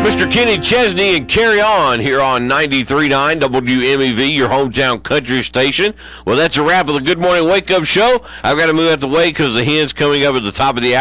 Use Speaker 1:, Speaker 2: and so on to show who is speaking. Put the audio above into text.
Speaker 1: Mr. Kenny Chesney and Carry On here on 93.9 WMEV, your hometown country station. Well, that's a wrap of the Good Morning Wake Up Show. I've got to move out the way because the hen's coming up at the top of the hour.